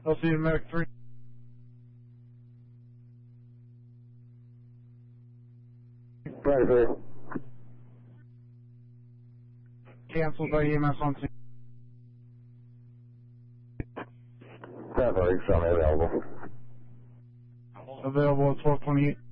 LC Medic 3. Right. Canceled by EMS on scene. Traffic, show me available. Available at 1228.